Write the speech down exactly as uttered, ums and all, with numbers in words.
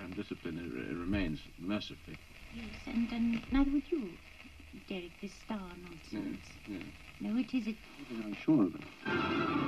undisciplined it, it remains, mercifully. Yes, and, and neither would you, Derek, this star nonsense. Yes, yes. No, it isn't. I'm sure of it.